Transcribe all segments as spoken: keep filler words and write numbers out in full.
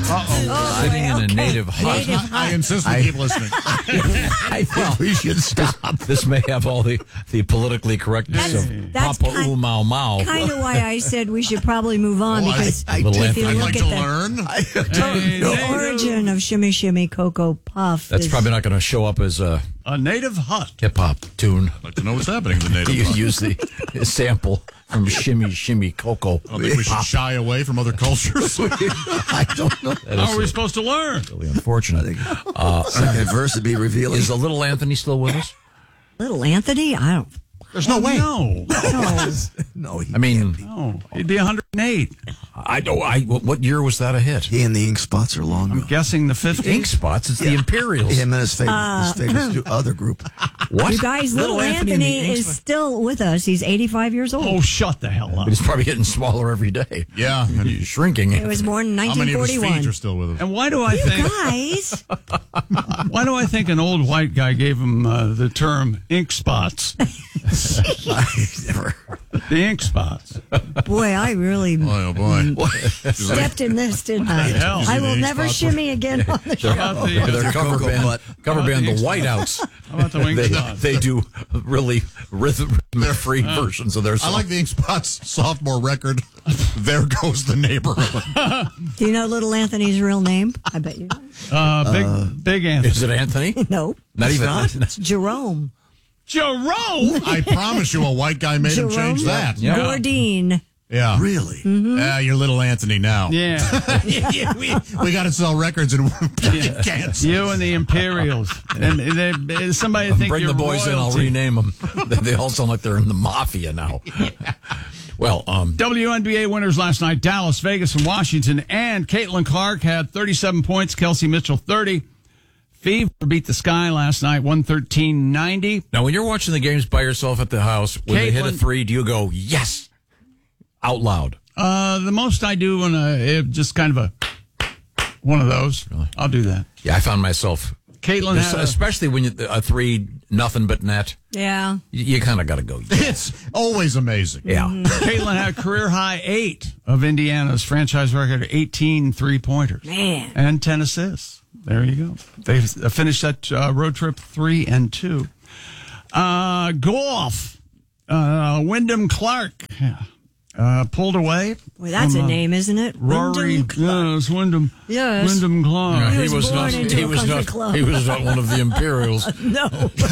Uh-oh. Sitting in a okay. native hut. Native hut. I insist we I- keep listening. I think we should stop. This may have all the, the politically correctness That's- of that's Papa kind- Oo Mau Mau. Kind of why I said we should probably move on Oh, I- because I if did. you I'd look like at to the, learn. the origin of Shimmy Shimmy Cocoa Puff, That's is, probably not going to show up as a A native hut. hip hop tune. I'd like to know what's happening in the native You hut. use the sample from Shimmy Shimmy Cocoa. I don't think we should shy away from other cultures. I don't know. That How is are we supposed to learn? really unfortunate. Uh, Second verse would be revealing. is the little Anthony still with us? Little Anthony. I don't. There's no way. No. know. No, he I mean, No. He'd be one hundred eight. I don't. I what year was that a hit? He and the Ink Spots are long I'm gone. guessing the Ink fifties. Spots. It's the Imperials. Him and his famous, Uh, his famous two- other group. What? You guys, little, Anthony and the Anthony Ink is Spots? still with us. He's eighty-five years old. Oh, shut the hell up. But he's probably getting smaller every day. Yeah. and He's shrinking. It was born in How many of his feet nineteen forty-one. are still with us? And why do I You think guys, why do I think an old white guy gave him uh, the term ink spots? Never. The ink spots. boy, I really Boy, oh boy. stepped in this, didn't I? hell? I will Ink never spots. shimmy again on the show. How about the, uh, Their cover Cocoa band, butt. cover How about band, the the Ink Whiteouts. how about the ink They, spots? they do really rhythm-free versions of their I songs. like the Ink Spots sophomore record. There goes the neighborhood. Do you know little Anthony's real name? I bet you know. Uh, big, big Anthony. Is it Anthony? No, Not even. it's Jerome. Jerome. I promise you a white guy made him Jerome change that. Yeah. Bourdin. Yeah. Really? Yeah, you're little Anthony now. Yeah. Yeah, we we got to sell records and can't. You and the Imperials. And they, somebody think Bring you're the boys in. I'll royalty. rename them. They all sound like they're in the mafia now. Well, um, W N B A winners last night, Dallas, Vegas, and Washington. And Caitlin Clark had thirty-seven points, Kelsey Mitchell thirty. Fever beat the Sky last night, one thirteen ninety. now when you're watching the games by yourself at the house, when they hit a Caitlin- three, do you go yes out loud? Uh, the most I do when uh, it just kind of a one of those. I'll do that. Yeah, I found myself, Caitlin had a, especially when you, a three nothing but net. Yeah. You, you kind of got to go. Yes. It's always amazing. Yeah. Caitlin had a career high eight of Indiana's franchise record, eighteen three-pointers. Man. And ten assists. There you go. They finished that uh, road trip three and two. Uh, golf. Uh, Wyndham Clark uh, pulled away. Boy, that's from, a uh, name, isn't it? Rory. Wyndham Clark. Yes, Wyndham. Yes. Wyndham Clark. Yeah, He he was was born not. into He a was country not. club. He was not one of the Imperials. No.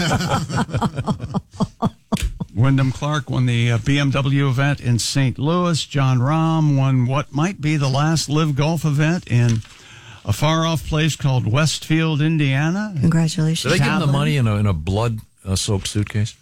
Wyndham Clark won the uh, B M W event in Saint Louis. John Rahm won what might be the last Live Golf event in a far-off place called Westfield, Indiana. Congratulations. Did they give him the Javelin. money in a in a blood uh, soaked suitcase?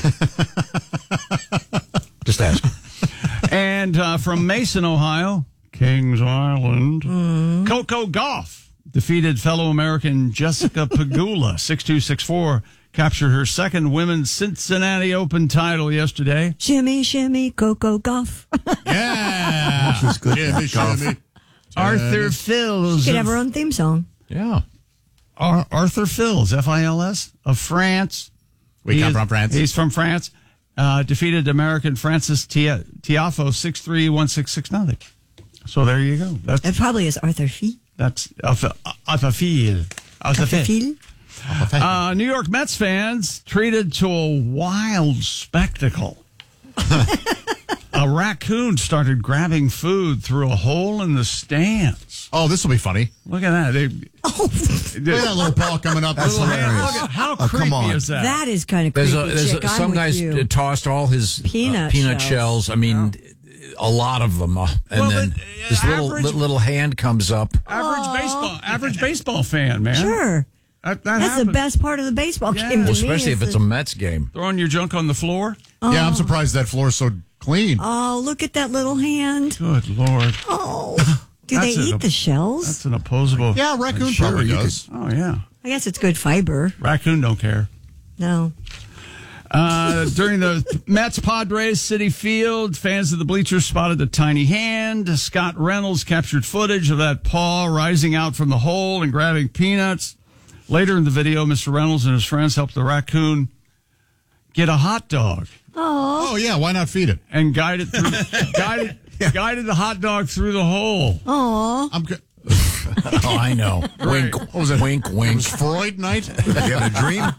Just ask. And uh, from Mason, Ohio, Kings Island, Coco Gauff defeated fellow American Jessica Pegula, six two, six four, captured her second women's Cincinnati Open title yesterday. Shimmy, shimmy, Coco Golf. Yeah. She's good. Shimmy, shimmy. Arthur Fils. Could have of- her own theme song. Yeah. Ar- Arthur Fils, F I L S, of France. We He come is- from France. He's from France. Uh, defeated American Francis Tia- Tiafo six three, one six, six nothing. So there you go. That's It probably is Arthur Fee. that's Arthur Arthur Fil. Arthur Fil. Feel? Uh, New York Mets fans treated to a wild spectacle. A raccoon started grabbing food through a hole in the stands. Oh, this will be funny. Look at that. They, Oh, Look at that little paw coming up. That's Little hilarious. hand. look at how Oh, creepy come on. is that? that is kind of There's creepy. a, there's chick. a, I'm some with guys you. tossed all his uh, Peanut peanut shells. shells. I mean, a lot of them. Uh, and Well, then but, uh, this little average- li- little hand comes up. Average baseball, average baseball fan, man. Sure. That, that That's happens. the best part of the baseball Yeah. game to Well, me. especially is if it's the- a Mets game. Throwing your junk on the floor. Yeah, I'm surprised that floor's so clean. Oh, look at that little hand. Good Lord. Oh. Do they That's a- eat the shells? That's an opposable. Yeah, raccoon Sure, probably you does. Oh, yeah. I guess it's good fiber. Raccoon don't care. No. Uh, during the Mets Padres City Field, fans of the bleachers spotted a tiny hand. Scott Reynolds captured footage of that paw rising out from the hole and grabbing peanuts. Later in the video, Mister Reynolds and his friends helped the raccoon get a hot dog Oh. Oh, yeah, why not feed it? and guided through, guided, guided the hot dog through the hole. Oh. I'm good. Oh, I know. Wink. What was it? Wink, It wink. was Freud night. You having a dream?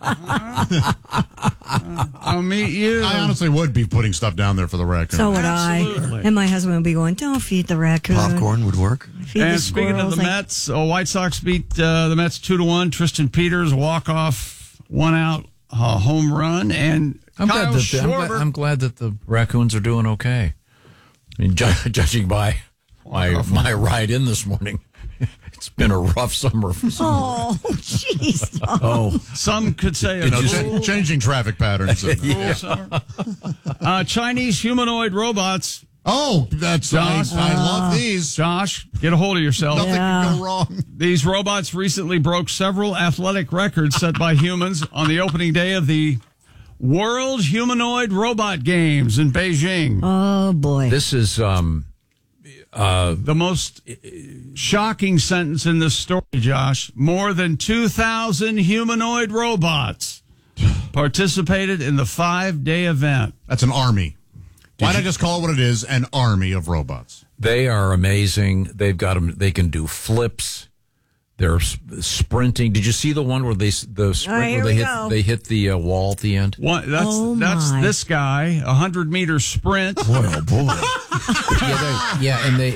I'll meet you. I honestly would be putting stuff down there for the raccoon. So would Absolutely. I. And my husband would be going, don't feed the raccoon. Popcorn would work. Feed And the speaking of squirrels. the Like, Mets, uh, White Sox beat uh, the Mets two to one. Tristan Peters walk off, one out, uh, home run, and I'm Kyle glad, that the, I'm, glad, Schwarber. I'm glad that the raccoons are doing okay. I mean, ju- judging by my my ride in this morning, it's been a rough summer. For some. oh, jeez. Oh, Some could say a You know, cool- ch- changing traffic patterns. cool summer. Uh, Chinese humanoid robots. Oh, that's I, Josh. I love these. Josh, get a hold of yourself. Nothing Yeah. can go wrong. These robots recently broke several athletic records set by humans on the opening day of the World Humanoid Robot Games in Beijing. Oh, boy. this is um, The most shocking sentence in this story, Josh. More than two thousand humanoid robots participated in the five-day event. That's an army. Why not just call it what it is? An army of robots. they are amazing. They've got them. They can do flips. They're s- sprinting. Did you see the one where they s- the sprint here where they we hit go. they hit the uh, wall at the end? One, that's Oh, that's my. this guy, a hundred-meter sprint. Boy, oh boy. Yeah, they, yeah, and they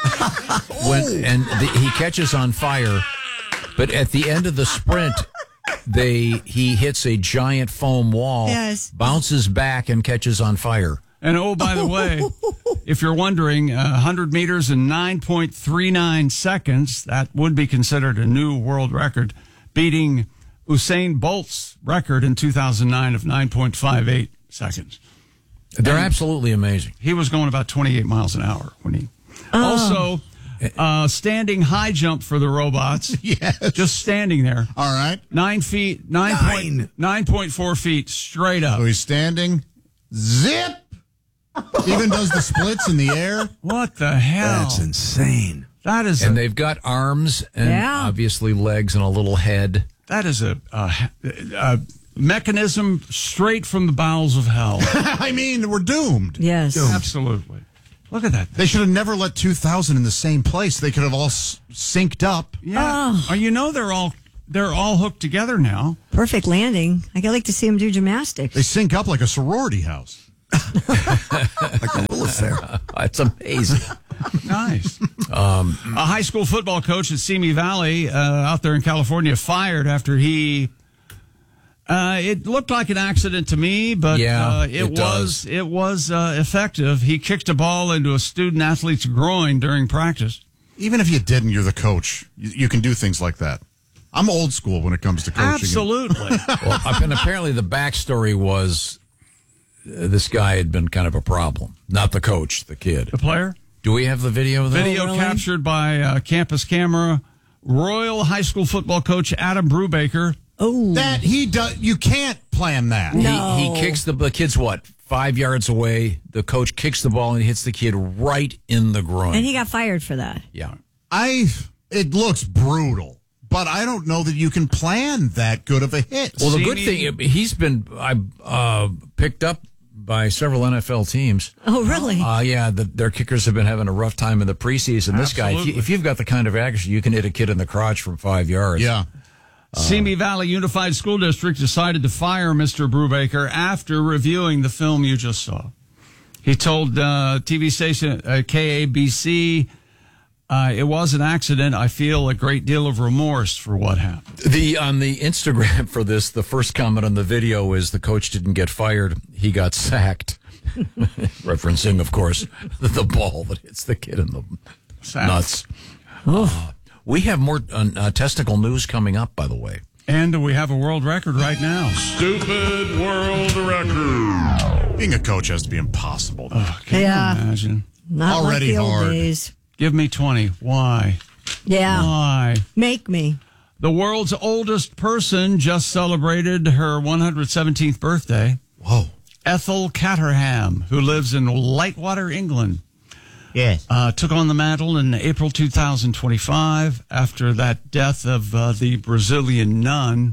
when and the, he catches on fire, but at the end of the sprint, they he hits a giant foam wall, Yes. bounces back and catches on fire. And oh, by the way, if you're wondering, uh, one hundred meters in nine point three nine seconds, that would be considered a new world record, beating Usain Bolt's record in two thousand nine of nine point five eight seconds. They're absolutely amazing. He was going about twenty-eight miles an hour when he. Also, uh, standing high jump for the robots. Yes. Just standing there. All right. Nine feet, nine, Nine. Point, nine point four feet straight up. So he's standing. Zip. Even does the splits in the air. What the hell? That's insane. That is a, And they've got arms and Yeah. obviously legs and a little head. that is a, a, a mechanism straight from the bowels of hell. I mean, we're doomed. Yes. Absolutely. Look at that. They should have never let two thousand in the same place. They could have all s- synced up. Yeah. Oh, you know they're all they're all hooked together now. Perfect landing. I like to see him do gymnastics. They sync up like a sorority house. Like a little affair. It's amazing. Nice. um, a high school football coach at Simi Valley uh, out there in California fired after he. Uh, it looked like an accident to me, but Yeah, uh, it, it was does. it was uh, effective. He kicked a ball into a student athlete's groin during practice. Even if you didn't, you're the coach. You, you can do things like that. I'm old school when it comes to coaching. Absolutely. Well, and apparently the backstory was uh, this guy had been kind of a problem. Not the coach, the kid. The player. Do we have the video of that? Video really? captured by uh, campus camera. Royal High School football coach Adam Brubaker. Oh. That he does. You can't plan that. No. He, he kicks the, the kid's what? Five yards away. The coach kicks the ball and hits the kid right in the groin. And he got fired for that. yeah. I. It looks brutal, but I don't know that you can plan that good of a hit. Well, the See good me- thing, he's been I uh, picked up by several N F L teams. Oh, really? Uh, yeah, the, their kickers have been having a rough time in the preseason. This guy, if, you, Absolutely. if you've got the kind of accuracy, you can hit a kid in the crotch from five yards. yeah. Simi Valley Unified School District decided to fire Mister Brubaker after reviewing the film you just saw. He told uh, T V station uh, K A B C, uh, "It was an accident. I feel a great deal of remorse for what happened." The on the Instagram for this, the first comment on the video is the coach didn't get fired; he got sacked. Referencing, of course, the ball that hits the kid in the Sacked. nuts. Uh, we have more uh, uh, testicle news coming up, by the way. And we have a world record right now. Stupid world record. Being a coach has to be impossible. Can Yeah. you imagine? Not already like the old hard. days. Give me twenty. Why? Yeah. Why? Make me. The world's oldest person just celebrated her one hundred seventeenth birthday. Whoa. Ethel Caterham, who lives in Lightwater, England. Yes. Uh, took on the mantle in April two thousand twenty-five after that death of uh, the Brazilian nun,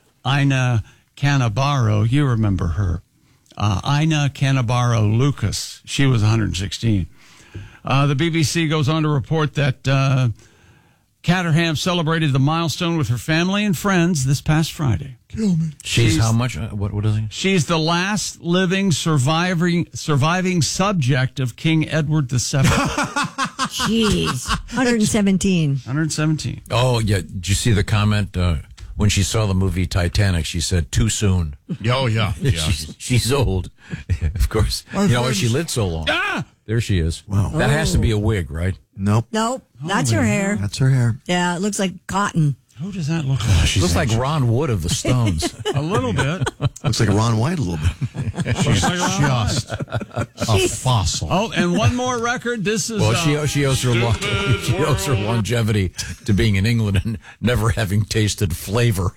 Ina Canabaro. You remember her. Uh, Ina Canabaro Lucas. She was one hundred sixteen. Uh, the B B C goes on to report that uh, Caterham celebrated the milestone with her family and friends this past Friday. Kill me. She's, She's- how much? Uh, what? What is he? She's the last living surviving surviving subject of King Edward the Seventh. Jeez. one hundred seventeen. one hundred seventeen. Oh, yeah. Did you see the comment uh, when she saw the movie Titanic? She said, "Too soon." Oh, yeah. yeah. she's, she's old, of course. My you know why friends- she lived so long? Ah! There she is. Wow. That has to be a wig, right? Nope. Nope. That's her hair. That's her hair. Yeah, it looks like cotton. Who does that look like? Looks like Ron Wood of the Stones. A little bit. Looks like Ron White a little bit. She's just a fossil. Oh, and one more record. This is. well, uh, she she owes her lo- she owes her longevity to being in England and never having tasted flavor.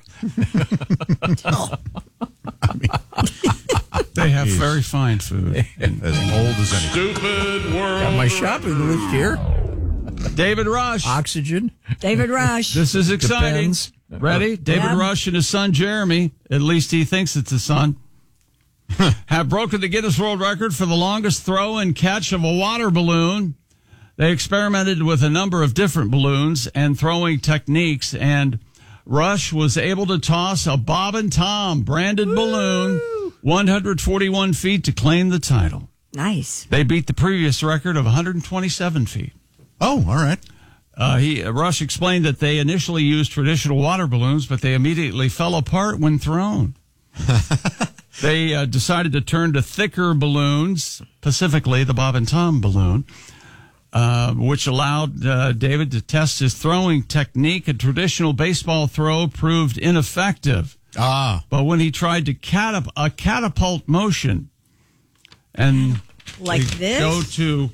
They have very fine food. And As old as any. Stupid world. Got my shopping list here. David Rush. Oxygen. David Rush. This is exciting. Depends. Ready? David Yeah. Rush and his son Jeremy, at least he thinks it's his son, have broken the Guinness World Record for the longest throw and catch of a water balloon. They experimented with a number of different balloons and throwing techniques, and Rush was able to toss a Bob and Tom branded balloon one hundred forty-one feet to claim the title. Nice. They beat the previous record of one hundred twenty-seven feet. Oh, all right. Uh, he uh, Rush explained that they initially used traditional water balloons, but they immediately fell apart when thrown. They uh, decided to turn to thicker balloons, specifically the Bob and Tom balloon, uh, which allowed uh, David to test his throwing technique. A traditional baseball throw proved ineffective, Ah. but when he tried to catap- a catapult motion and Like they this? go to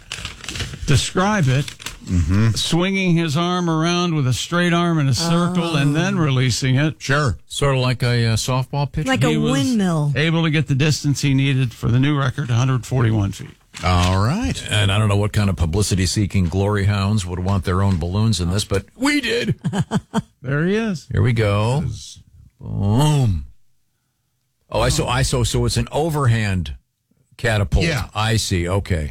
describe it, swinging his arm around with a straight arm in a circle and then releasing it. Sure. Sort of like a uh, softball pitch. Like a He was windmill. able to get the distance he needed for the new record, one hundred forty-one feet. All right. And I don't know what kind of publicity-seeking glory hounds would want their own balloons in this, but we did. There he is. Here we go. Boom. Oh, I saw. I saw. So it's an overhand catapult. Yeah. I see. Okay.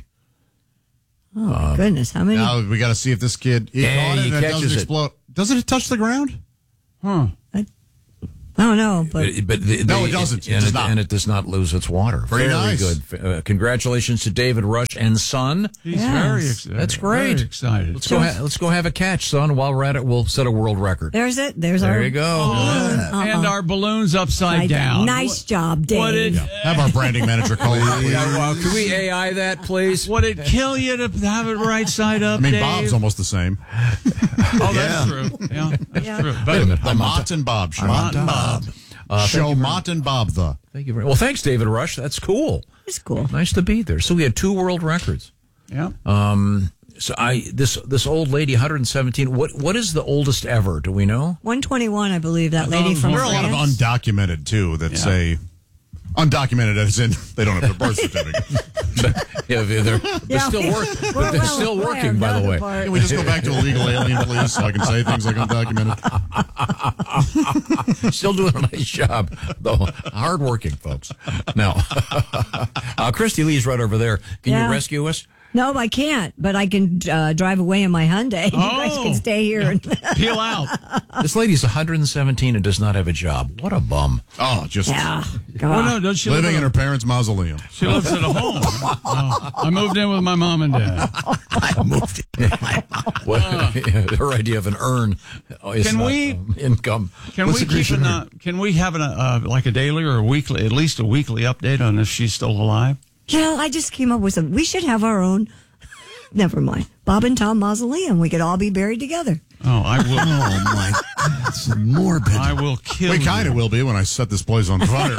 Oh, goodness. How many? Now we got to see if this kid he Yeah, caught it he and it catches doesn't it. explode. Doesn't it touch the ground? Huh. I don't know, but But, but the, No, the- it doesn't. It and, does it, not. and it does not lose its water. Very nice. good. Uh, congratulations to David Rush and son. He's Yes. very excited. That's great. Very excited. Let's go. Ha- let's go have a catch, son. While we're at it, we'll set a world record. there's it. There's There our you go. Uh-uh. And our balloons upside Like, down. Nice job, Dave. What did, Have our branding manager call you, please. Yeah, well, can we A I that, please? would it kill you to have it right side up, I mean, Dave? Bob's almost the same. Oh, that's true. Yeah, that's Yeah. true. Wait a But minute. The Mott and Bob show. Mott and Bob. Uh, thank show you very- Mott and Bob the. Thank you very Well, thanks, David Rush. That's cool. It's cool. Nice to be there. So we had two world records. Yeah. Um, so I this this old lady, one hundred seventeen. What what is the oldest ever? Do we know? one twenty-one, I believe, that lady from There are a lot of France. undocumented too that say undocumented as in they don't have their birth certificate. Yeah, they're, they're Yeah, still we- working. we're But they're well still aware working, of by the that way. part. Can we just go back to illegal alien, please, so I can say things like undocumented? Still doing a nice job, though. Hard working, folks. Now, uh, Christy Lee's right over there. Can Yeah. you rescue us? No, I can't, but I can uh, drive away in my Hyundai. You guys Oh. can stay here. And Peel out. This lady's one hundred seventeen and does not have a job. What a bum. Oh, just yeah. Oh, no, does she living live in her parents' mausoleum. She lives at a home. Oh, I moved in with my mom and dad. I moved it. What, her idea of an earn is Can not, we- um, income. Can What's we the keep Grecian an, uh, Can we have an, uh, like a daily or a weekly, at least a weekly update on if she's still alive? Yeah, I just came up with some. We should have our own. Never mind. Bob and Tom Mausoleum. We could all be buried together. Oh, I will. Oh my, that's morbid. I will kill We you. kind of will be when I set this place on fire.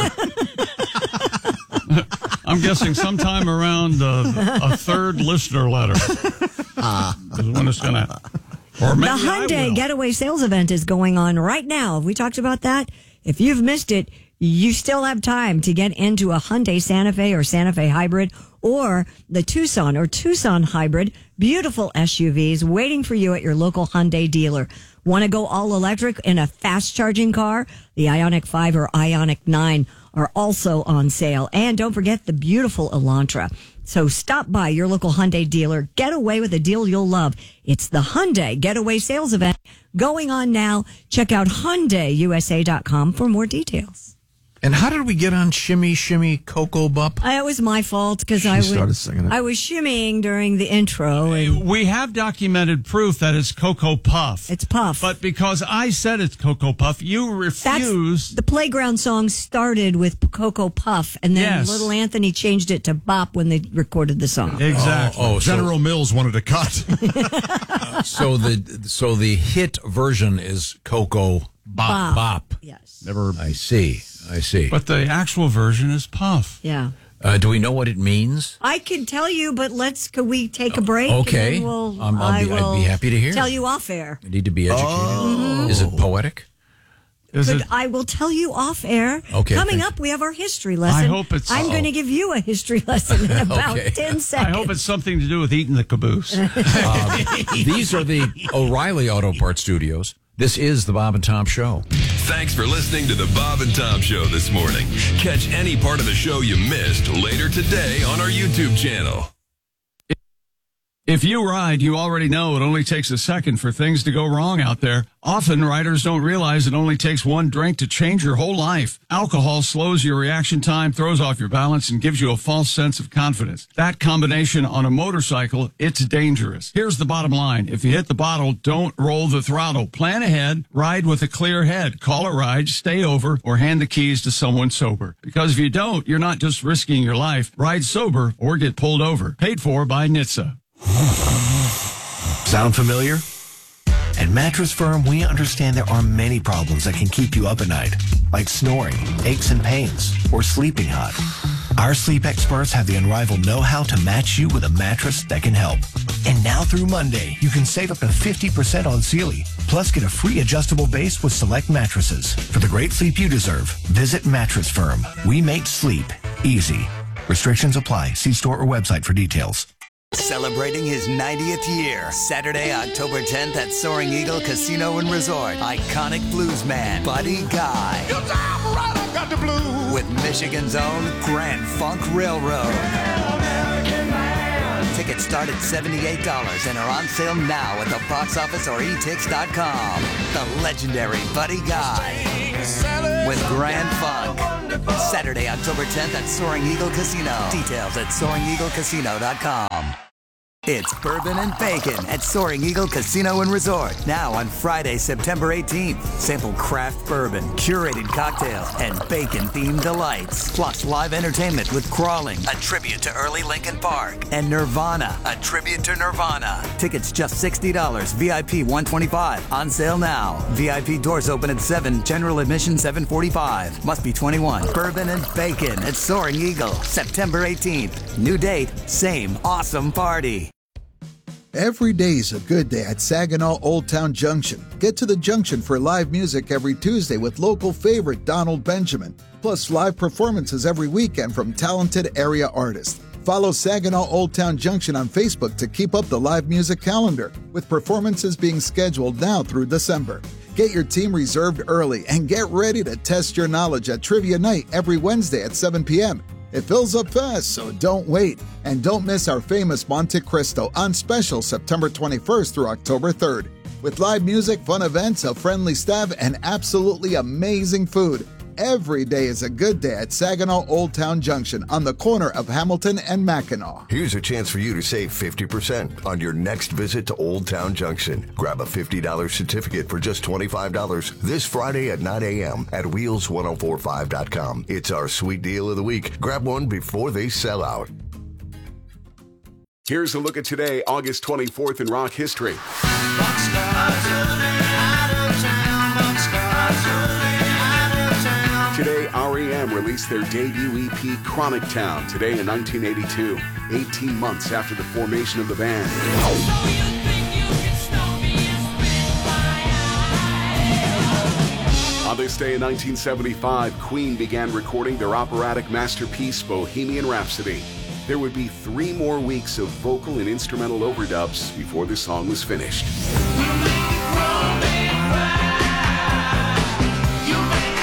I'm guessing sometime around uh, a third listener letter is when it's going to. Or maybe The I Hyundai will. Getaway Sales Event is going on right now. We talked about that. If you've missed it, you still have time to get into a Hyundai Santa Fe or Santa Fe Hybrid or the Tucson or Tucson Hybrid. Beautiful S U Vs waiting for you at your local Hyundai dealer. Want to go all electric in a fast charging car? The Ioniq five or Ioniq nine are also on sale. And don't forget the beautiful Elantra. So stop by your local Hyundai dealer. Get away with a deal you'll love. It's the Hyundai Getaway Sales Event going on now. Check out Hyundai U S A dot com for more details. And how did we get on Shimmy Shimmy Cocoa Bup? Uh, It was my fault because I, started was- singing it. I was shimmying during the intro. And We have documented proof that it's Cocoa Puff. it's Puff. But because I said it's Cocoa Puff, you That's, refused. the playground song started with Cocoa Puff, and then Yes. Little Anthony changed it to Bop when they recorded the song. Exactly. Oh, so, General Mills wanted to cut. so the so the hit version is Cocoa Bop. Bop. Yes. Never. I see. I see. But the actual version is Puff. Yeah. Uh, do we know what it means? I can tell you, but let's. Could we take a break? Okay. And then we'll, Um, I'll I be- I'd will be happy to hear. Tell you off air. I need to be educated. Is it poetic? Is But it? I will tell you off air. Okay, Coming thank up, we have our history lesson. hope it's- I'm going to give you a history lesson in about Okay. ten I seconds. hope it's something to do with eating the caboose. These are the O'Reilly Auto Parts Studios. This is the Bob and Tom Show. Thanks for listening to the Bob and Tom Show this morning. Catch any part of the show you missed later today on our YouTube channel. If you ride, you already know it only takes a second for things to go wrong out there. Often, riders don't realize it only takes one drink to change your whole life. Alcohol slows your reaction time, throws off your balance, and gives you a false sense of confidence. That combination on a motorcycle, it's dangerous. Here's the bottom line. If you hit the bottle, don't roll the throttle. Plan ahead, ride with a clear head. Call a ride, stay over, or hand the keys to someone sober. Because if you don't, you're not just risking your life. Ride sober or get pulled over. Paid for by N H T S A. Sound familiar? At Mattress Firm, we understand there are many problems that can keep you up at night, like snoring, aches and pains, or sleeping hot. Our sleep experts have the unrivaled know-how to match you with a mattress that can help. And now through Monday, you can save up to fifty percent on Sealy, plus get a free adjustable base with select mattresses. For the great sleep you deserve, visit Mattress Firm. We make sleep easy. Restrictions apply. See store or website for details. Celebrating his ninetieth year, Saturday, October tenth at Soaring Eagle Casino and Resort. Iconic bluesman Buddy Guy. With Michigan's own Grand Funk Railroad. Tickets start at seventy-eight dollars and are on sale now at the box office or e tix dot com. The legendary Buddy Guy with Grand Funk. Saturday, October tenth at Soaring Eagle Casino. Details at soaring eagle casino dot com. It's Bourbon and Bacon at Soaring Eagle Casino and Resort. Now on Friday, September eighteenth. Sample craft bourbon, curated cocktails, and bacon-themed delights. Plus live entertainment with Crawling, a tribute to early Lincoln Park, and Nirvana, a tribute to Nirvana. Tickets just sixty dollars, V I P one hundred twenty-five dollars. On sale now. V I P doors open at seven, general admission seven forty-five. Must be twenty-one. Bourbon and Bacon at Soaring Eagle, September eighteenth. New date, same awesome party. Every day's a good day at Saginaw Old Town Junction. Get to the Junction for live music every Tuesday with local favorite Donald Benjamin. Plus live performances every weekend from talented area artists. Follow Saginaw Old Town Junction on Facebook to keep up the live music calendar, with performances being scheduled now through December. Get your team reserved early and get ready to test your knowledge at Trivia Night every Wednesday at seven p.m. It fills up fast, so don't wait. And don't miss our famous Monte Cristo on special September twenty-first through October third. With live music, fun events, a friendly staff, and absolutely amazing food. Every day is a good day at Saginaw Old Town Junction on the corner of Hamilton and Mackinac. Here's a chance for you to save fifty percent on your next visit to Old Town Junction. Grab a fifty dollars certificate for just twenty-five dollars this Friday at nine a.m. at wheels ten forty-five dot com. It's our sweet deal of the week. Grab one before they sell out. Here's a look at today, August twenty-fourth in rock history. Today, R E M released their debut E P, Chronic Town, today in nineteen eighty-two, eighteen months after the formation of the band. On this day in nineteen seventy-five, Queen began recording their operatic masterpiece, Bohemian Rhapsody. There would be three more weeks of vocal and instrumental overdubs before the song was finished.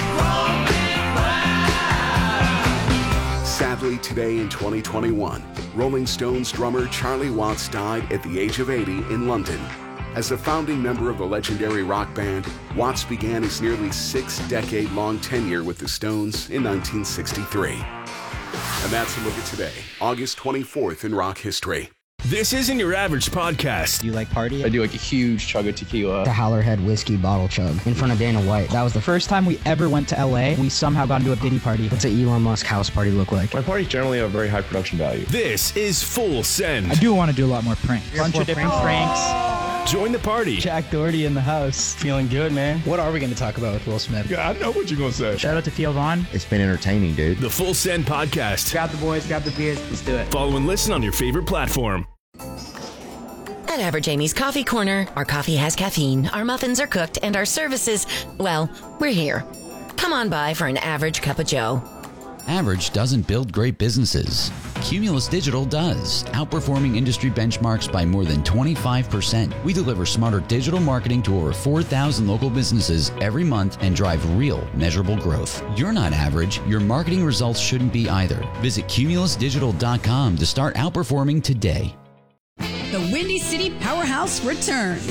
Sadly, today in twenty twenty-one, Rolling Stones drummer Charlie Watts died at the age of eighty in London. As a founding member of the legendary rock band, Watts began his nearly six-decade-long tenure with the Stones in nineteen sixty-three. And that's a look at today, August twenty-fourth in rock history. This isn't your average podcast. Do you like party? I do like a huge chug of tequila. The Howlerhead whiskey bottle chug in front of Dana White. That was the first time we ever went to L A. We somehow got into a Diddy party. What's an Elon Musk house party look like? My parties generally have a very high production value. This is Full Send. I do want to do a lot more pranks. A bunch of different pranks. Join the party. Jack Doherty in the house. Feeling good, man. What are we going to talk about with Will Smith? Yeah, I know what you're going to say. Shout out to Theo Vaughn. It's been entertaining, dude. The Full Send podcast. Grab the boys, grab the beers. Let's do it. Follow and listen on your favorite platform. At Average Amy's Coffee Corner, our coffee has caffeine, our muffins are cooked, and our services, well, we're here. Come on by for an average cup of joe. Average doesn't build great businesses. Cumulus Digital does, outperforming industry benchmarks by more than twenty-five percent. We deliver smarter digital marketing to over four thousand local businesses every month and drive real, measurable growth. You're not average. Your marketing results shouldn't be either. Visit cumulus digital dot com to start outperforming today. The Windy City Powerhouse returns.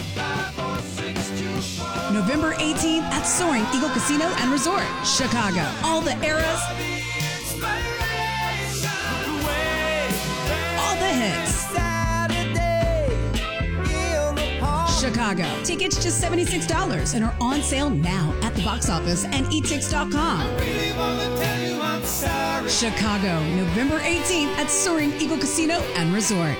November eighteenth at Soaring Eagle Casino and Resort, Chicago. All the eras, all the hits. Chicago. Tickets just seventy-six dollars and are on sale now at the box office and e tix dot com. Chicago, November eighteenth at Soaring Eagle Casino and Resort.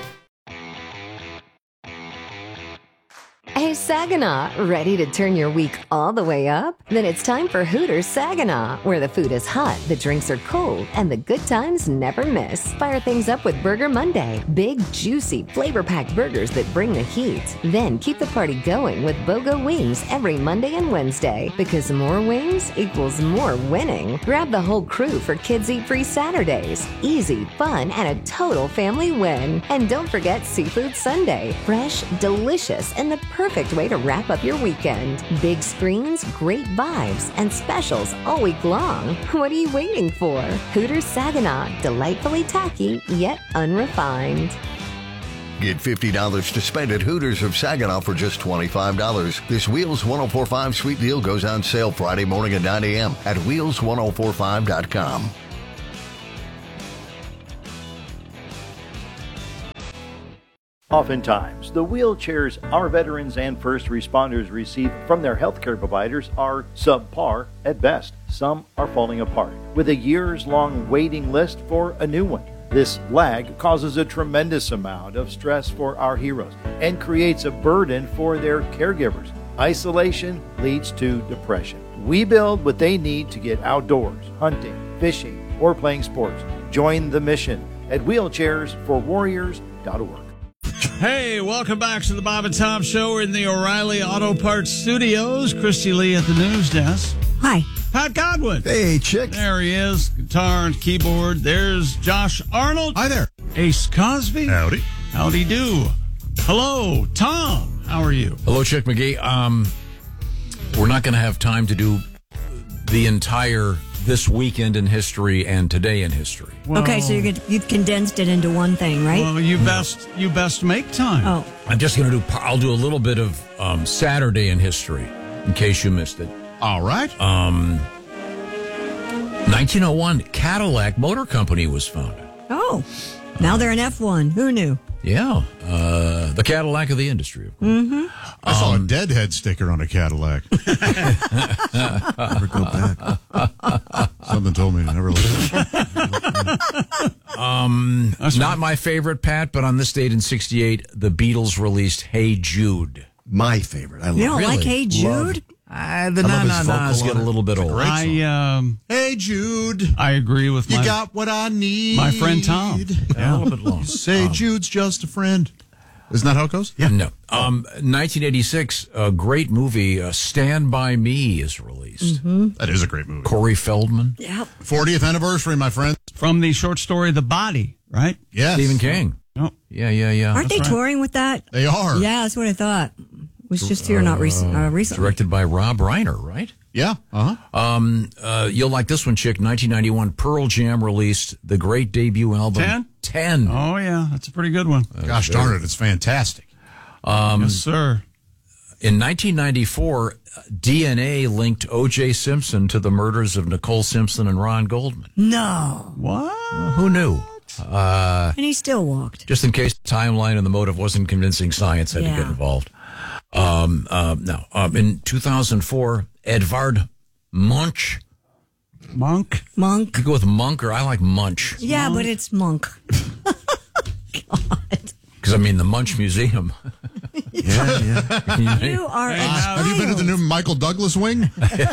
Hey, Saginaw, ready to turn your week all the way up? Then it's time for Hooters Saginaw, where the food is hot, the drinks are cold, and the good times never miss. Fire things up with Burger Monday. Big, juicy, flavor-packed burgers that bring the heat. Then keep the party going with BOGO Wings every Monday and Wednesday, because more wings equals more winning. Grab the whole crew for Kids Eat Free Saturdays. Easy, fun, and a total family win. And don't forget Seafood Sunday. Fresh, delicious, and the perfect Perfect way to wrap up your weekend. Big screens, great vibes, and specials all week long. What are you waiting for? Hooters Saginaw, delightfully tacky yet unrefined. Get fifty dollars to spend at Hooters of Saginaw for just twenty-five dollars. This Wheels ten forty-five sweet deal goes on sale Friday morning at nine a.m. at wheels ten forty-five dot com. Oftentimes, the wheelchairs our veterans and first responders receive from their healthcare providers are subpar at best. Some are falling apart, with a years-long waiting list for a new one. This lag causes a tremendous amount of stress for our heroes and creates a burden for their caregivers. Isolation leads to depression. We build what they need to get outdoors, hunting, fishing, or playing sports. Join the mission at wheelchairs for warriors dot org. Hey, welcome back to the Bob and Tom Show. We're in the O'Reilly Auto Parts Studios. Christy Lee at the news desk. Hi. Pat Godwin. Hey, chick. There he is. Guitar and keyboard. There's Josh Arnold. Hi there. Ace Cosby. Howdy. Howdy do. Hello, Tom. How are you? Hello, Chick McGee. Um, we're not going to have time to do the entire this weekend in history and today in history. Well, okay, so you you've condensed it into one thing, right? Well, you best you best make time. Oh, I'm just going to do. I'll do a little bit of um, Saturday in history, in case you missed it. All right. Um, nineteen oh one, Cadillac Motor Company was founded. Oh, now they're an F one. Who knew? Yeah, uh, the Cadillac of the industry. Of course. Mm-hmm. I saw um, a Deadhead sticker on a Cadillac. Never go back. Something told me to never look. um, That's not right. My favorite, Pat, but on this date in sixty-eight, the Beatles released Hey Jude. My favorite. I love You don't really like Hey Jude? Love. Uh, the na-na-nas get a little bit old. I, um, hey, Jude. I agree with you my... You got what I need. My friend Tom. Yeah. A little bit long. Say um, Jude's just a friend. Isn't that how it goes? Yeah. No. Um, nineteen eighty-six, a great movie, uh, Stand By Me, is released. Mm-hmm. That is a great movie. Corey Feldman. Yep. fortieth anniversary, my friend. From the short story The Body, right? Yes. Stephen King. Oh. Yeah, yeah, yeah. Aren't That's they right. touring with that? They are. Yeah, that's what I thought. Was just here not recent, uh, recently. Directed by Rob Reiner, right? Yeah. Uh huh. Um, uh, you'll like this one, chick. nineteen ninety-one, Pearl Jam released the great debut album. Ten? Ten. Oh, yeah. That's a pretty good one. Gosh darn it, it's fantastic. Um, yes, sir. In nineteen ninety-four, D N A linked O J Simpson to the murders of Nicole Simpson and Ron Goldman. No. What? Well, who knew? Uh, And he still walked. just in case the timeline and the motive wasn't convincing, science had Yeah. to get involved. Um, uh, no. Um, in two thousand four, Edvard Munch. Monk? Monk. You go with Monk, or I like Munch. Yeah, but it's Monk. Because, I mean, the Munch Museum. Yeah, yeah. You are a Uh, have you been to the new Michael Douglas wing?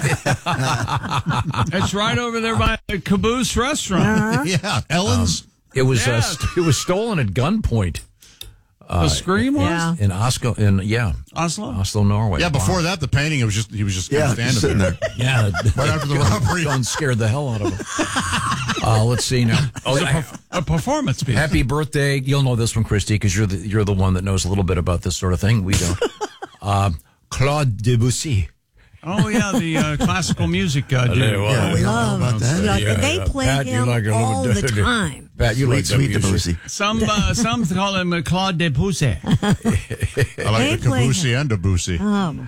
It's right over there by the Caboose restaurant. Uh-huh. Yeah, Ellen's. Um, it was uh, Yes. st- it was stolen at gunpoint. The Scream was? Yeah. In Oslo, in yeah, Oslo? Oslo, Norway. Yeah, before that, the painting, it was just he was just Yeah, standing sitting there. there. Yeah, Right after the robbery. gun scared the hell out of him. Uh, let's see now. Oh, A, a performance piece. happy birthday! You'll know this one, Christy, because you're the you're the one that knows a little bit about this sort of thing. We don't. uh, Claude Debussy. Oh, yeah, the uh, classical music uh, dude. Yeah, we all know about that. Like, Yeah, they yeah. play Pat, you him like a little all the bit- time. Pat, you Sweet, like sweet Debussy. Debussy. Some uh, some call him uh, Claude Debussy. I like They the play Caboose and Debussy. Um,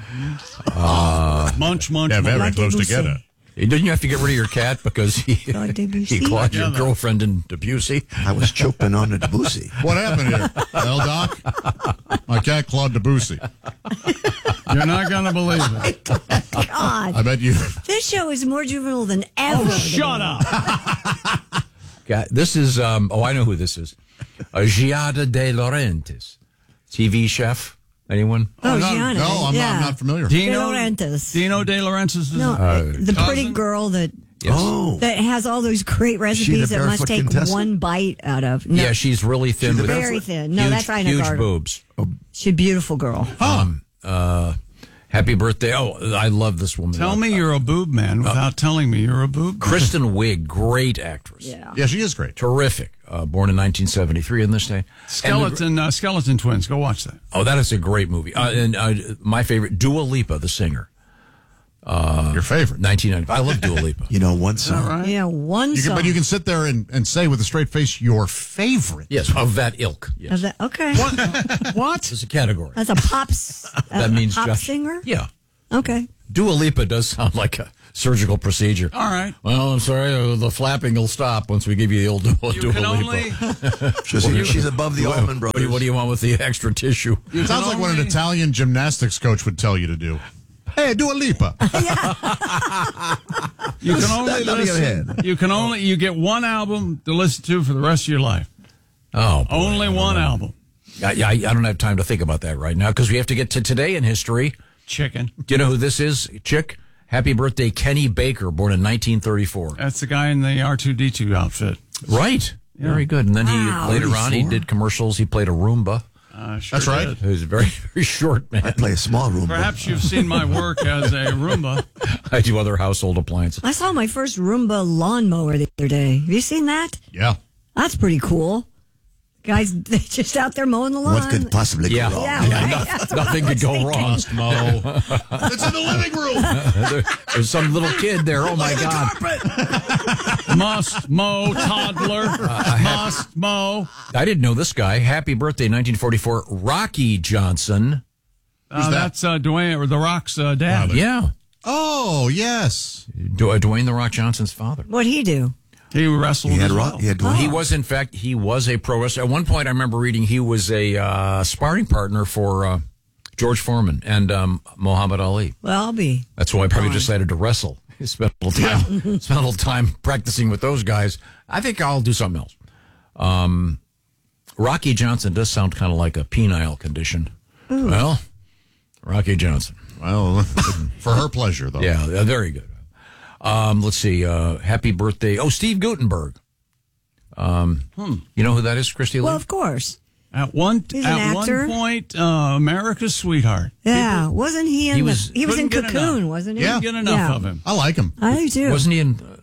Munch, munch, Yeah, munch. very like close Debussy. together. Didn't you have to get rid of your cat because he Claude Debussy? he clawed your Yeah, that- girlfriend in Debussy? I was choking on the Debussy. What happened here? Well, Doc, my cat Claude Debussy. You're not going to believe it. God, I bet you. this show is more juvenile than ever. Oh, shut up. God, this is um, oh, I know who this is. Uh, Giada De Laurentiis, T V chef. Anyone? Oh, no, Gianna. No, I'm, yeah. not, I'm not familiar. Dino, De Laurentiis. Dino De Laurentiis is No, Uh, the pretty cousin? girl that Yes. Oh, that has all those great recipes that must barefoot take contestant? one bite out of. No, Yeah, she's really thin. She's with very thin. No, huge, that's Ina huge Garten. boobs. She's a beautiful girl. Um, uh, happy birthday! Oh, I love this woman. Tell me you're a boob man without telling me you're a boob. Kristen Wiig, great actress. Yeah. Yeah, she is great. Terrific. Uh, born in nineteen seventy-three in this day. And the- Skeleton, uh, Skeleton Twins. Go watch that. oh, that is a great movie. Uh, and uh, my favorite, Dua Lipa, the singer. Uh, Your favorite. nineteen ninety-five. I love Dua Lipa. you know, one song. Right? Yeah, one You can, song. but you can sit there and, and say with a straight face your favorite. Yes, of that ilk. Yes. Of that- okay. What? It's a category. That's a pops. That a means pop just- singer. Yeah. Okay. Dua Lipa does sound like a surgical procedure. All right. Well, I'm sorry, uh, the flapping will stop once we give you the old Dua, You Dua can Lipa. only. She's, she's above the What- Allman what, do you, Brothers. what do you want with the extra tissue? It sounds like what an only- Italian gymnastics coach would tell you to do. Hey, Dua Lipa. You can only Not on the other listen. hand. You can only. You get one album to listen to for the rest of your life. Oh, boy, Only I don't one know. album. I, I, I don't have time to think about that right now because we have to get to today in history. Chicken. Do you know who this is, Chick? Happy birthday, Kenny Baker, born in nineteen thirty-four. That's the guy in the R two D two outfit. Right. Very good. And then Wow. he later on he thirty-four? did commercials. He played a Roomba. Uh, sure That's right. did. He was a very, very short man. I play a small room. Perhaps you've seen my work as a Roomba. I do other household appliances. I saw my first Roomba lawnmower the other day. Have you seen that? Yeah. That's pretty cool. Guys, they're just out there mowing the lawn. What could possibly go Yeah. wrong? Yeah, Yeah, right? no- That's what nothing I could was go thinking. wrong. Mo. It's in the living room. there, there's some little kid there. Oh my God. Must mow toddler. Must mow. I didn't know this guy. Happy birthday, nineteen forty-four. Rocky Johnson. Uh, that? That's uh, Dwayne or The Rock's uh, dad. Yeah. Oh, yes. Du- uh, Dwayne The Rock Johnson's father. What'd he do? He wrestled He had as rock. well. He had Oh. He was, in fact, he was a pro wrestler. At one point, I remember reading he was a uh, sparring partner for uh, George Foreman and um, Muhammad Ali. Well, I'll be. That's why I probably decided to wrestle. He spent a little time, spent a little time practicing with those guys. I think I'll do something else. Um, Rocky Johnson does sound kind of like a penile condition. Ooh. Well, Rocky Johnson. Well, for her pleasure, though. Yeah, yeah, very good. Um, let's see. Uh, happy birthday. Oh, Steve Guttenberg. Um, Hmm. You know who that is, Christy Lee? Well, of course. At one He's an at actor. one point, uh, America's sweetheart. Yeah, wasn't he in? He the, was- he was in couldn't get Cocoon, enough. wasn't he? Yeah. Get enough Yeah. of him. I like him. I do too. Wasn't he in?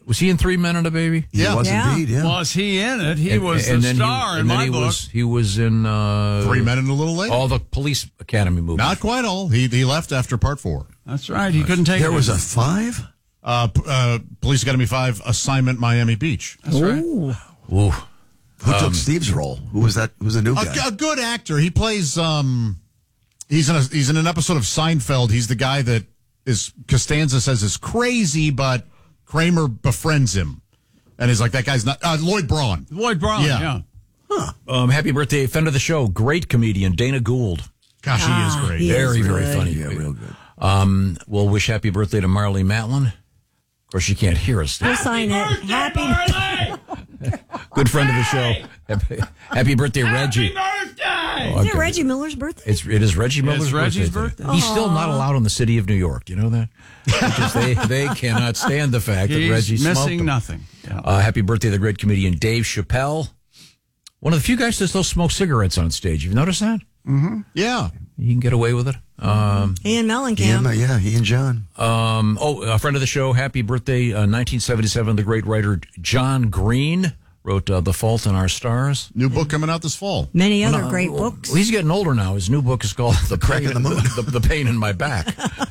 Was he in Three Men and a Baby? He Yeah. was Yeah. indeed, yeah. Was he in it? He And- was and the then star he, in and then my he book. Was, he was in uh, Three Men and a Little Lady. all the Police Academy movies. Not quite all. He he left after part four. That's right. He couldn't take There it. was a five? Uh, p- uh, Police Academy five, Assignment Miami Beach. That's right. Ooh. Who Um, took Steve's role? Who was that? Who was the new guy? A, a good actor. He plays. Um, he's in a he's in an episode of Seinfeld. He's the guy that is Costanza says is crazy, but Kramer befriends him, and he's like, that guy's not uh, Lloyd Braun. Lloyd Braun, yeah. yeah. Um, happy birthday, friend of the show, great comedian Dana Gould. Gosh, he is great. he is Very, very good. funny. Yeah, real good. Um, we'll wish happy birthday to Marley Matlin. Of course, she can't hear us. We'll sign it. Happy Good friend of the show. Happy, happy birthday, Reggie. birthday! Oh, Is it okay. Reggie Miller's birthday? It's, it is Reggie Miller's It's Reggie's birthday. birthday. He's still not allowed in the city of New York. You know that? Because they, they cannot stand the fact that He's Reggie smoked missing them. nothing. Yeah. Uh, happy birthday to the great comedian Dave Chappelle. One of the few guys that still smoke cigarettes on stage. You've noticed that? Mm-hmm. Yeah. You can get away with it. Um, Ian He Mellencamp. and, yeah, he and John. um, oh, a friend of the show. Happy birthday, uh, nineteen seventy-seven. The great writer John Green wrote uh, The Fault in Our Stars. New book coming out this fall. Many other No, great well, books. Well, he's getting older now. His new book is called The, Crack Pain in the Moon. The, the Pain in My Back.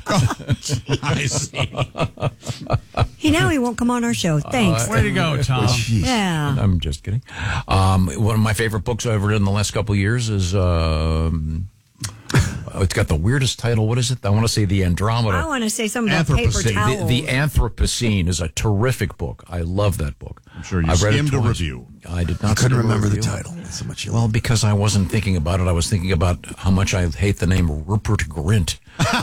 I see. He now he won't come on our show. Thanks. Way to go, Tom. Yeah. I'm just kidding. Um, one of my favorite books I've read in the last couple of years is um, oh, it's got the weirdest title. What is it? I want to say The Andromeda. I want to say something about paper Anthropocene. towels. The, the Anthropocene is a terrific book. I love that book. I'm sure you I've read it skimmed a twice. review. I did I not. couldn't skim a remember the review. title. That's how much you Well, because I wasn't thinking about it. I was thinking about how much I hate the name Rupert Grint.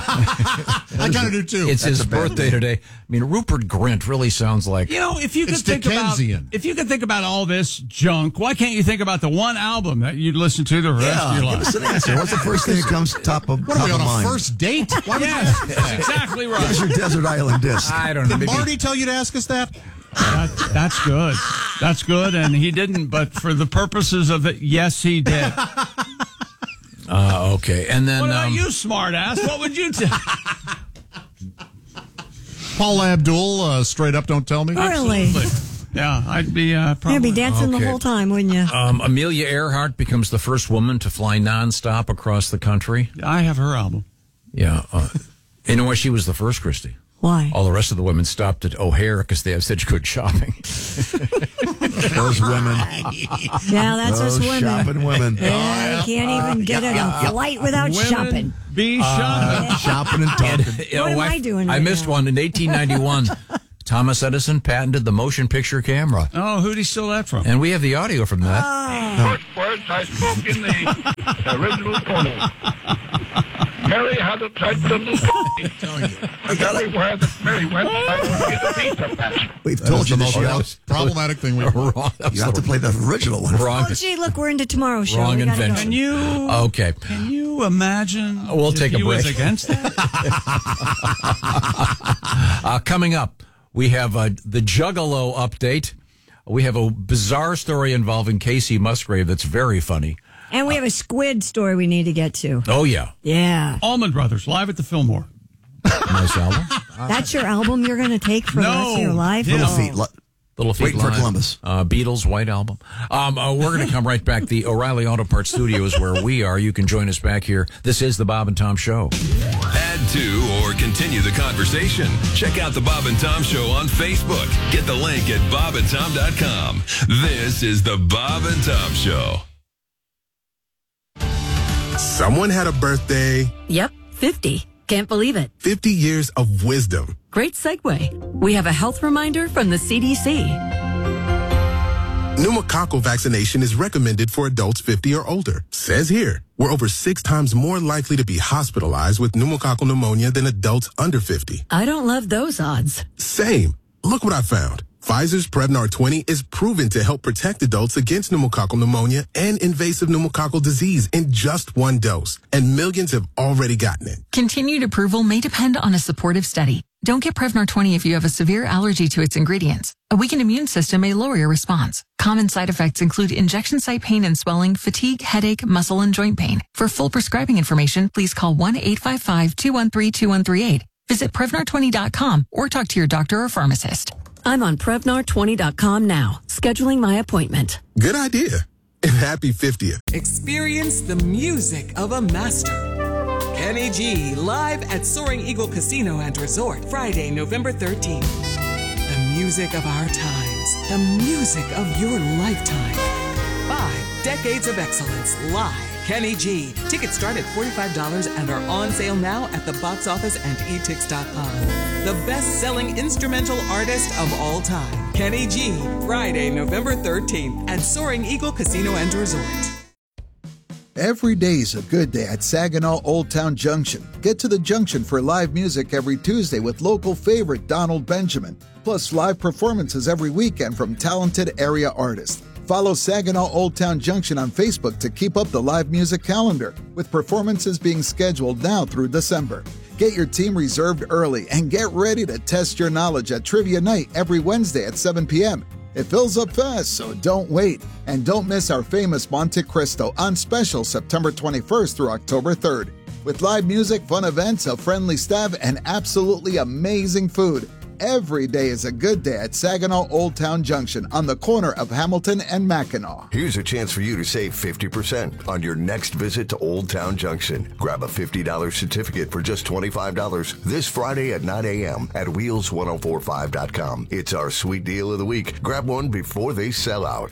I kind of do too. It's That's his a bad birthday name. today. I mean, Rupert Grint really sounds like You know, if you could It's think about Dickensian. if you could think about all this junk, why can't you think about the one album that you'd listen to the rest Yeah, of your give life? us an answer. What's the first thing that comes top of, What are top we of on a mind? first date? Why would Yes, you that's exactly Give us right. your Desert Island disc. I don't know. Did Maybe, Marty tell you to ask us that? That, that's good. That's good, and he didn't. But for the purposes of it, yes, he did. uh, okay, and then What about um, you, smartass? What would you tell? Paula Abdul, uh, straight up, don't tell me. Really? Yeah, I'd be uh, probably. You'd be dancing Okay. the whole time, wouldn't you? Um, Amelia Earhart becomes the first woman to fly nonstop across the country. I have her album. Yeah. Uh, you know why she was the first, Christy? Why? All the rest of the women stopped at O'Hare because they have such good shopping. Those women. Yeah, that's Those us women. shopping women. Yeah, you can't even get on a flight without Women shopping. Be shopping. Uh, shopping and talking. You know, What am I, I doing I right missed now? one in eighteen ninety-one. Thomas Edison patented the motion picture camera. Oh, who'd he steal that from? And we have the audio from that. First words I spoke in the original photo. Mary had a tight little pony. Everywhere that Mary went, I would get a pizza patch. We've told you the this. most You pro- have, problematic thing we Wrong. That was you have to the play the original one. wrong. Oh, gee, look, we're into tomorrow's show. Wrong We gotta go. invention. Can you? Okay. Can you imagine? We'll if take a he was break. against that. Uh, coming up, we have uh, the Juggalo update. We have a bizarre story involving Casey Musgrave that's very funny. And we have a squid story we need to get to. Oh, yeah. Yeah. Allman Brothers live at the Fillmore. Nice album. That's your album you're going to take for the rest of your life? Little Oh. feet. Lo- Little Feet Waiting for Live. Columbus. Uh, Beatles, White Album. Um, uh, we're going to come right back. The O'Reilly Auto Parts Studio is where we are. You can join us back here. This is the Bob and Tom Show. Add to or continue the conversation. Check out the Bob and Tom Show on Facebook. Get the link at bob and tom dot com. This is the Bob and Tom Show. Someone had a birthday. Yep, fifty. Can't believe it. fifty years of wisdom. Great segue. We have a health reminder from the C D C. Pneumococcal vaccination is recommended for adults fifty or older. Says here, we're over six times more likely to be hospitalized with pneumococcal pneumonia than adults under fifty. I don't love those odds. Same. Look what I found. Pfizer's Prevnar twenty is proven to help protect adults against pneumococcal pneumonia and invasive pneumococcal disease in just one dose. And millions have already gotten it. Continued approval may depend on a supportive study. Don't get Prevnar twenty if you have a severe allergy to its ingredients. A weakened immune system may lower your response. Common side effects include injection site pain and swelling, fatigue, headache, muscle, and joint pain. For full prescribing information, please call one eight five five, two one three, two one three eight. Visit Prevnar twenty dot com or talk to your doctor or pharmacist. I'm on Prevnar twenty dot com now, scheduling my appointment. Good idea. And happy fiftieth. Experience the music of a master. Kenny G live at Soaring Eagle Casino and Resort, Friday, November thirteenth. The music of our times, the music of your lifetime. Five decades of excellence live. Kenny G. Tickets start at forty-five dollars and are on sale now at the box office and e tix dot com. The best-selling instrumental artist of all time, Kenny G. Friday, November thirteenth at Soaring Eagle Casino and Resort. Every day's a good day at Saginaw Old Town Junction. Get to the Junction for live music every Tuesday with local favorite Donald Benjamin, plus live performances every weekend from talented area artists. Follow Saginaw Old Town Junction on Facebook to keep up the live music calendar, with performances being scheduled now through December. Get your team reserved early and get ready to test your knowledge at Trivia Night every Wednesday at seven p.m. It fills up fast, so don't wait. And don't miss our famous Monte Cristo on special September twenty-first through October third. With live music, fun events, a friendly staff, and absolutely amazing food. Every day is a good day at Saginaw Old Town Junction on the corner of Hamilton and Mackinac. Here's a chance for you to save fifty percent on your next visit to Old Town Junction. Grab a fifty dollars certificate for just twenty-five dollars this Friday at nine a.m. at wheels ten forty-five dot com. It's our sweet deal of the week. Grab one before they sell out.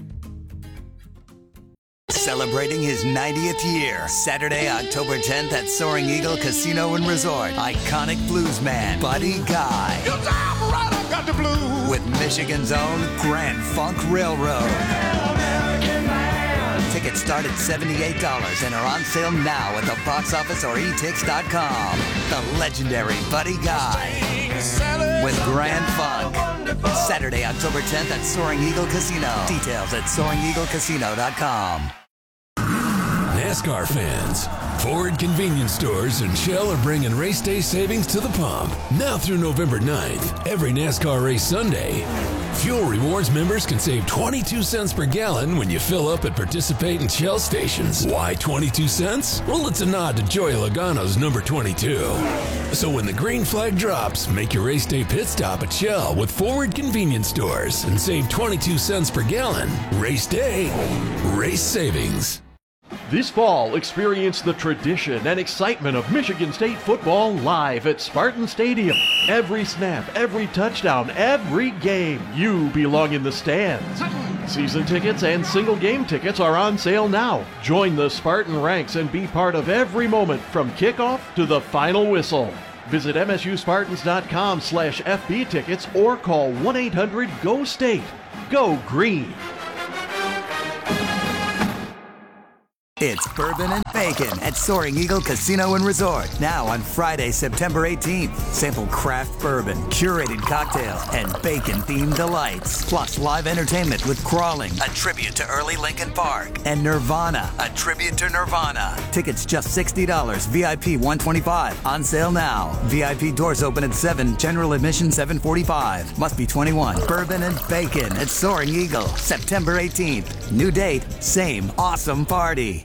Celebrating his ninetieth year, Saturday, October tenth at Soaring Eagle Casino and Resort. Iconic bluesman Buddy Guy. Right, got the blues. With Michigan's own Grand Funk Railroad. Tickets start at seventy-eight dollars and are on sale now at the box office or e tix dot com. The legendary Buddy Guy with Grand Funk. Saturday, October tenth at Soaring Eagle Casino. Details at soaring eagle casino dot com. NASCAR fans, Ford Convenience Stores and Shell are bringing race day savings to the pump. Now through November ninth, every NASCAR race Sunday, Fuel Rewards members can save twenty-two cents per gallon when you fill up at participating Shell stations. Why twenty-two cents? Well, it's a nod to Joey Logano's number twenty-two. So when the green flag drops, make your race day pit stop at Shell with Ford Convenience Stores and save twenty-two cents per gallon. Race day, race savings. This fall, experience the tradition and excitement of Michigan State football live at Spartan Stadium. Every snap, every touchdown, every game, you belong in the stands. Season tickets and single game tickets are on sale now. Join the Spartan ranks and be part of every moment from kickoff to the final whistle. Visit m s u spartans dot com slash f b tickets or call one eight hundred G O STATE. Go Green! It's Bourbon and Bacon at Soaring Eagle Casino and Resort. Now on Friday, September eighteenth. Sample craft bourbon, curated cocktails, and bacon-themed delights. Plus live entertainment with Crawling, a tribute to early Lincoln Park, and Nirvana, a tribute to Nirvana. Tickets just sixty dollars, V I P one hundred twenty-five dollars. On sale now. V I P doors open at seven, general admission seven forty-five. Must be twenty-one. Bourbon and Bacon at Soaring Eagle, September eighteenth. New date, same awesome party.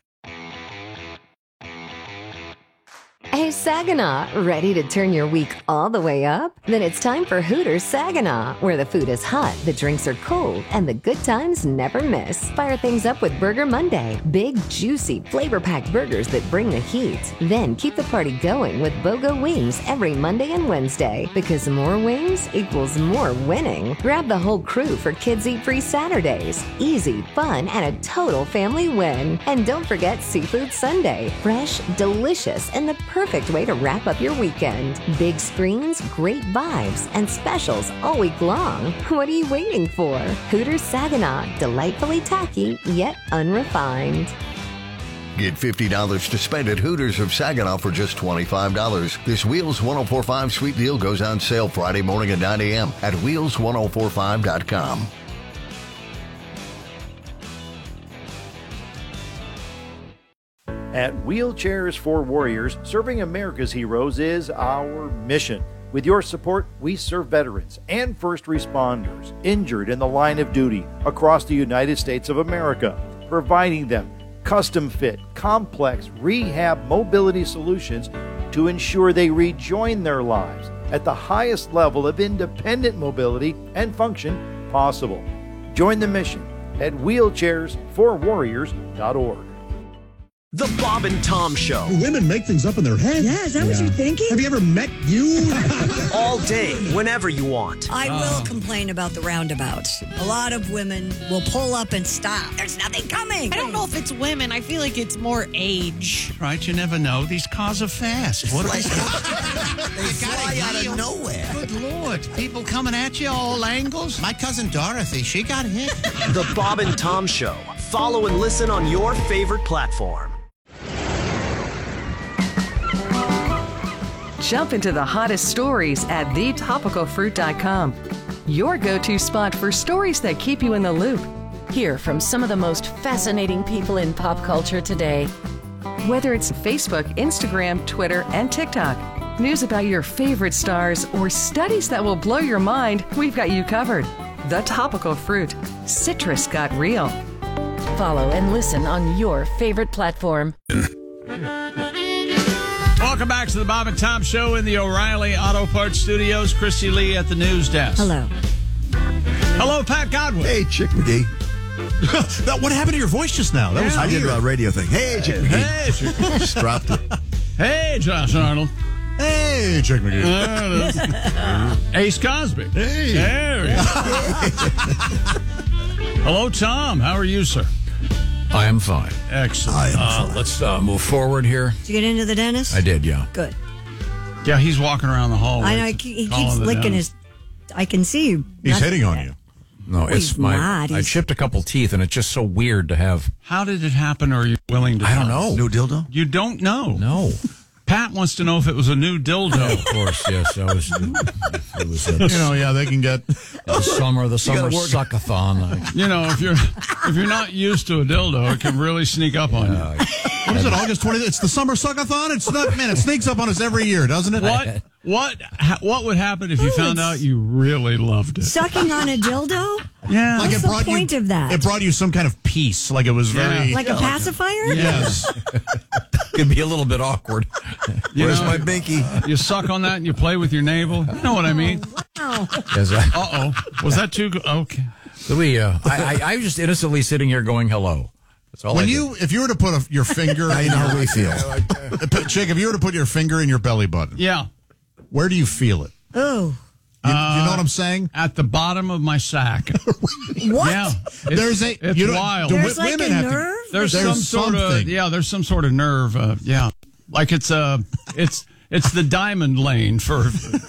Hey, Saginaw, ready to turn your week all the way up? Then it's time for Hooters Saginaw, where the food is hot, the drinks are cold, and the good times never miss. Fire things up with Burger Monday. Big, juicy, flavor-packed burgers that bring the heat. Then keep the party going with BOGO Wings every Monday and Wednesday, because more wings equals more winning. Grab the whole crew for Kids Eat Free Saturdays. Easy, fun, and a total family win. And don't forget Seafood Sunday. Fresh, delicious, and the perfect Perfect way to wrap up your weekend. Big screens, great vibes, and specials all week long. What are you waiting for? Hooters Saginaw, delightfully tacky yet unrefined. Get fifty dollars to spend at Hooters of Saginaw for just twenty-five dollars. This Wheels ten forty-five sweet deal goes on sale Friday morning at nine a.m. at wheels ten forty-five dot com. At Wheelchairs for Warriors, serving America's heroes is our mission. With your support, we serve veterans and first responders injured in the line of duty across the United States of America, providing them custom-fit, complex rehab mobility solutions to ensure they rejoin their lives at the highest level of independent mobility and function possible. Join the mission at wheelchairs for warriors dot org. The Bob and Tom Show. Women make things up in their head. Yeah, is that what you're thinking? Have you ever met you? All day, whenever you want. I will complain about the roundabouts. A lot of women will pull up and stop. There's nothing coming. I don't know if it's women. I feel like it's more age. Right, you never know. These cars are fast. What They fly out of nowhere. Good Lord. People coming at you all angles. My cousin Dorothy, she got hit. The Bob and Tom Show. Follow and listen on your favorite platform. Jump into the hottest stories at the topical fruit dot com. Your go-to spot for stories that keep you in the loop. Hear from some of the most fascinating people in pop culture today. Whether it's Facebook, Instagram, Twitter, and TikTok, news about your favorite stars, or studies that will blow your mind, we've got you covered. The Topical Fruit. Citrus got real. Follow and listen on your favorite platform. Welcome back to the Bob and Tom Show in the O'Reilly Auto Parts Studios. Christy Lee at the news desk. Hello. Hello, Pat Godwin. Hey, Chick McGee. That, what happened to your voice just now? That was I weird. did a radio thing. Hey, Chick McGee. Hey, Chick McGee. Just dropped it. Hey, Josh Arnold. Hey, Chick McGee. Ace Cosby. Hey. There we go. Hello, Tom. How are you, sir? I am fine. Excellent. I am Uh, fine. let's uh, move forward here. Did you get into the dentist? I did, yeah. Good. Yeah, he's walking around the hallway. I know. He, he calling keeps the licking dentist. his. I can see you. He's That's- hitting on you. No, Oh, it's he's my. not. I He's- chipped a couple teeth, and it's just so weird to have. How did it happen, or are you willing to I don't tell us? know. New dildo? You don't know. No. Pat wants to know if it was a new dildo. Of course, yes. I was. It was a, You know, yeah, they can get. the summer, the summer gotta work- suckathon. I- You know, if you're if you're not used to a dildo, it can really sneak up on you. What is it? August twentieth. It's the summer suckathon. It's not. Man, it sneaks up on us every year, doesn't it? What what ha, what would happen if you found out you really loved it? Sucking on a dildo? Yeah. Like What's it the brought point you, of that? It brought you some kind of peace. Like it was very. Like a pacifier? Yes. It'd be a little bit awkward. You Where's know, my binky? You suck on that and you play with your navel. You know what I mean? Wow. Yes, I- Uh oh. Was that too good? Okay. Did we, uh, I, I, I was just innocently sitting here going hello. That's all I When did. you, if you were to put a, your finger, Now you know how we feel. Chick, if you were to put your finger in your belly button, Yeah. where do you feel it? Oh. You, you know what I'm saying? At the bottom of my sack. What? Yeah. It's, There's a- it's you don't- wild. the wi- There's like women a have to- nerve? There's, There's some sort of something. yeah. There's some sort of nerve. Uh, yeah, like it's uh, it's it's the diamond lane for.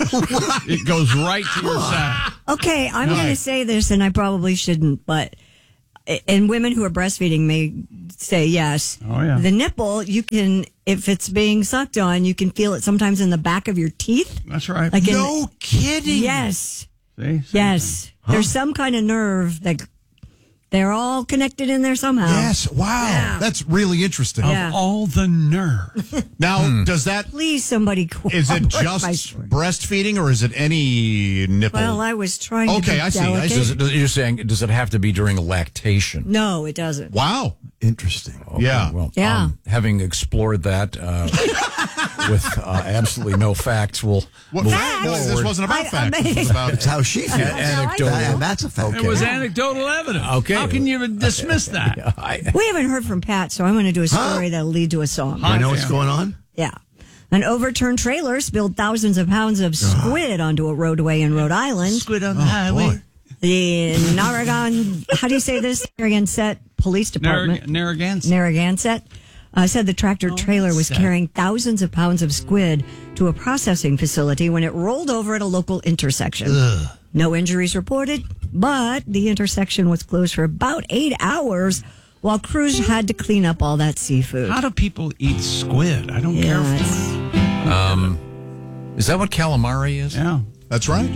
It goes right to your sack. Okay, I'm going Right. to say this, and I probably shouldn't, but and women who are breastfeeding may say yes. Oh, yeah. The nipple, you can, if it's being sucked on, you can feel it sometimes in the back of your teeth. That's right. Like in No kidding. Yes. See? Yes. There's some kind of nerve that they're all connected in there somehow. Yes. Wow. Yeah. That's really interesting. Of Yeah. all the nerve. Now, does that Please, somebody cooperate. is it with just my story. breastfeeding or is it any nipple? Well, I was trying Okay, to be I see, I delicate. see. Does it, does, you're saying, does it have to be during lactation? No, it doesn't. Wow. Interesting. Okay, Yeah. Well, Yeah. um, having explored that uh, with uh, absolutely no facts, we'll What move fact? This forward. wasn't about I- I facts. mean- This was about That's how she feels. Anecdotal. And that's a fact. It was anecdotal evidence. Okay. How can you dismiss that? I, We haven't heard from Pat, so I'm going to do a story that'll lead to a song. I know what's going on. Yeah. An overturned trailer spilled thousands of pounds of squid onto a roadway in Rhode Island. Squid on the highway. boy. The Narragansett, how do you say this? Narragansett Police Department. Narragansett. Narragansett uh, said the tractor trailer was Narragansett. carrying thousands of pounds of squid to a processing facility when it rolled over at a local intersection. No injuries reported, but the intersection was closed for about eight hours while crews had to clean up all that seafood. How do people eat squid? I don't Yeah, care. it's- um, is that what calamari is? Yeah. That's right.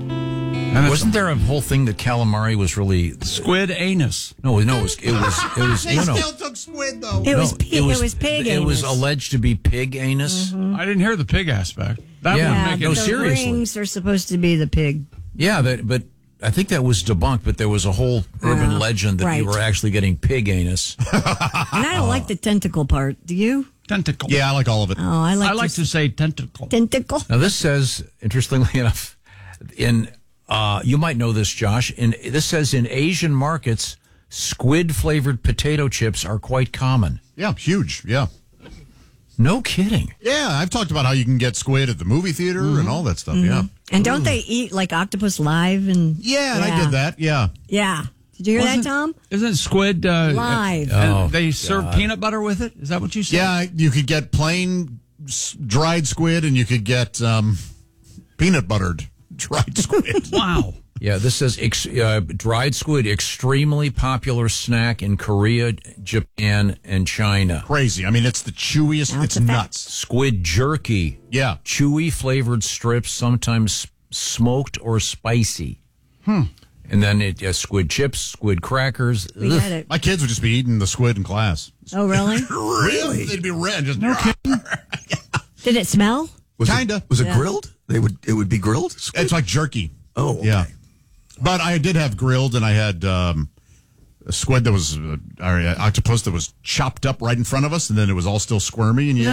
And Wasn't there a whole thing that calamari was really squid anus? No, no, it was it was it was They no, no. still took squid though. It No, was pig. It was, pig. It was anus. Mm-hmm. alleged to be pig anus. I didn't hear the pig aspect. That Yeah. would Yeah, make no, it. the seriously. rings are supposed to be the pig. Yeah, that, but I think that was debunked. But there was a whole urban Yeah, legend that you right. were actually getting pig anus. And I don't like the tentacle part. Do you? Tentacle. Yeah, I like all of it. Oh, I like I like to, to say tentacle. tentacle. Now this says, interestingly enough, in uh, you might know this, Josh. In this says in Asian markets, squid flavored potato chips are quite common. Yeah, huge. Yeah. No kidding. Yeah, I've talked about how you can get squid at the movie theater Mm-hmm. and all that stuff. Yeah. And don't they eat like octopus live? And Yeah, and I did that. Yeah. Yeah. Did you hear Wasn't- that, Tom? Isn't squid uh, Live. and Oh, they serve God. peanut butter with it? Is that what you said? Yeah, you could get plain s- dried squid, and you could get um, peanut buttered dried squid. Wow. Yeah, this says ex- uh, dried squid, extremely popular snack in Korea, Japan, and China. Crazy. I mean, it's the chewiest. Now it's it's a fact. nuts. Squid jerky. Yeah. Chewy flavored strips, sometimes smoked or spicy. Hmm. And then it uh, squid chips, squid crackers. We Ugh. get it. My kids would just be eating the squid in class. Oh, really? Really? They'd be red. Just No kidding. Did it smell? Was Kinda. It, was it Yeah. grilled? They would. It would be grilled. Squid? It's like jerky. Oh, okay. Yeah. But I did have grilled, and I had um, a squid that was, uh, or uh, octopus that was chopped up right in front of us, and then it was all still squirmy. And you,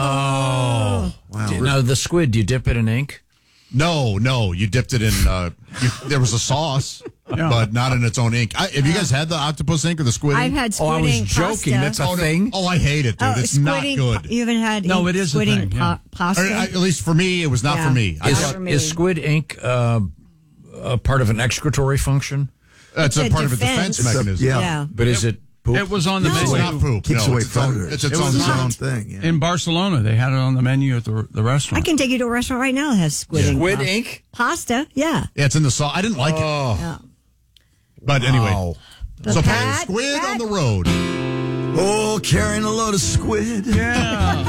Oh. Wow. Now, the squid, do you dip it in ink? no, no, you dipped it in. Uh, you, there was a sauce, Yeah. but not in its own ink. I, have you guys had the octopus ink or the squid I've ink? had squid Oh, I was ink joking. pasta. That's a oh, no. thing. Oh, I hate it, dude. Oh, it's squid not ink good. pa- You haven't had No, ink- it is a squid ink thing, pa- yeah. pasta? Or, I- at least for me, it was not Yeah. for me. I Is, thought for me. is squid ink uh, a part of an excretory function? that's a It's a part of a defense. defense It's a- mechanism. yeah. Yeah. But is it poop? It was on the No. It's menu. not poop. Keeps no, away it's its own- predators. It's its it was own its thing. own thing. Yeah. In Barcelona, they had it on the menu at the the restaurant. I can take you to a restaurant right now that has squid ink. Squid pasta. ink? Pasta, yeah. Yeah, it's in the sauce. I didn't like it. Yeah. But anyway, Wow. so Pat, squid Pat- on the road. Oh, carrying a load of squid. Yeah.